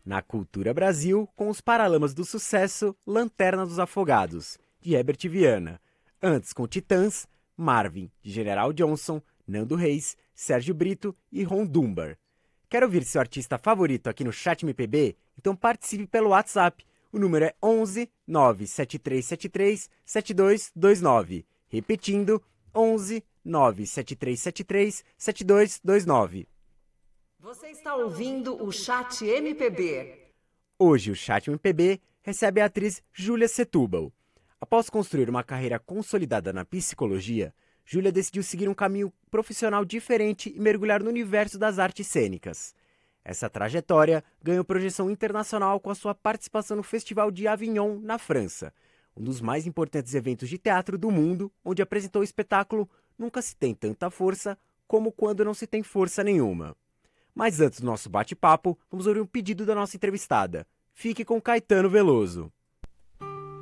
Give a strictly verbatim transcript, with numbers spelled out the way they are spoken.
Na Cultura Brasil, com os Paralamas do Sucesso, Lanterna dos Afogados, de Herbert Viana. Antes com Titãs, Marvin, de General Johnson, Nando Reis, Sérgio Brito e Ron Dunbar. Quer ouvir seu artista favorito aqui no Chat M P B? Então participe pelo WhatsApp. O número é onze nove sete três sete três sete dois dois nove. Repetindo, onze nove sete três sete três sete dois dois nove. Você está ouvindo o Chat M P B. Hoje o Chat M P B recebe a atriz Júlia Setúbal. Após construir uma carreira consolidada na psicologia, Júlia decidiu seguir um caminho profissional diferente e mergulhar no universo das artes cênicas. Essa trajetória ganhou projeção internacional com a sua participação no Festival de Avignon, na França, um dos mais importantes eventos de teatro do mundo, onde apresentou o espetáculo Nunca se tem tanta força como quando não se tem força nenhuma. Mas antes do nosso bate-papo, vamos ouvir um pedido da nossa entrevistada. Fique com Caetano Veloso.